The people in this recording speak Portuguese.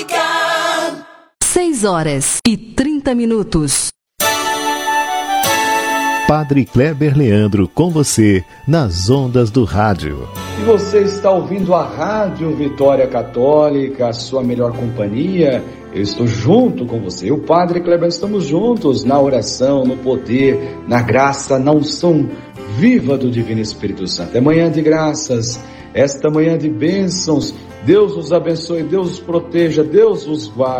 6h30. Padre Kleber Leandro com você nas ondas do rádio. E você está ouvindo a Rádio Vitória Católica, a sua melhor companhia. Eu estou junto com você. O Padre Kleber, estamos juntos na oração, no poder, na graça, na unção viva do Divino Espírito Santo. É manhã de graças, esta manhã de bênçãos. Deus os abençoe, Deus os proteja, Deus os guarde.